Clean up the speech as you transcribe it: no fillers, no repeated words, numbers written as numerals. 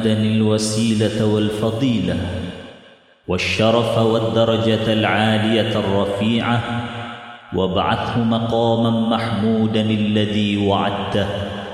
الوسيلة والفضيلة والشرف والدرجة العالية الرفيعة، وابعثه مقاما محمودا الذي وعدته.